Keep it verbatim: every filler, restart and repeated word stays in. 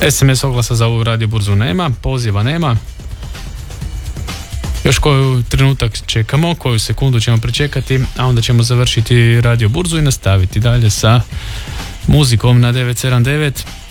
S M S oglasa za ovu radio burzu nema, poziva nema. Još koju trenutak čekamo, koju sekundu ćemo pričekati, a onda ćemo završiti radio burzu i nastaviti dalje sa muzikom na devet sedam devet.